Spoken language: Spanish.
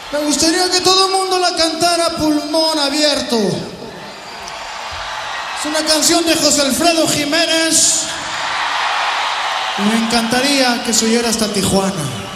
Me gustaría que todo el mundo la cantara a pulmón abierto. Es una canción de José Alfredo Jiménez. Y me encantaría que se oyera hasta Tijuana.